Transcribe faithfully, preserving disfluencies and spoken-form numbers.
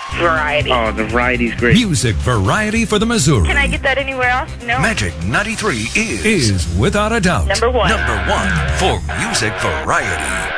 variety. Oh, the variety's great. Music variety for the Missouri. Can I get that anywhere else? No. Magic ninety-three is, is without a doubt Number one. number one for music variety.